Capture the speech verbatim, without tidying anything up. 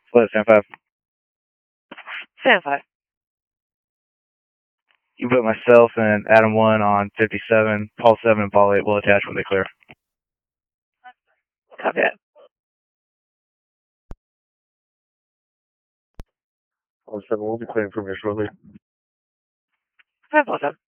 Split, stand five. Stand five. You put myself and Adam one on fifty-seven. Paul seven and Paul eight will attach when they clear. Copy that. Paul seven will be clearing from here shortly. Five Paul seven.